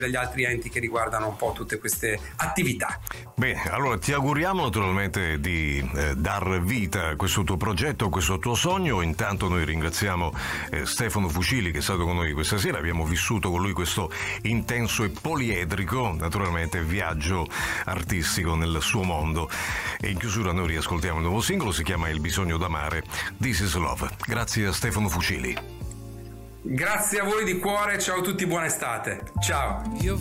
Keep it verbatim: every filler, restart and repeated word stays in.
dagli altri enti che riguardano un po' tutte queste attività. Bene, allora ti auguriamo naturalmente di eh, dar vita a questo tuo progetto, a questo tuo sogno. Intanto noi ringraziamo eh, Stefano Fucili che è stato con noi questa sera, abbiamo vissuto con lui questo intenso e poliedrico, naturalmente, viaggio artistico nel suo mondo. E in chiusura noi riascoltiamo il nuovo singolo, si chiama Il bisogno d'amare, This is Love. Grazie a Stefano Fucili. Grazie a voi di cuore, ciao a tutti, buona estate. Ciao.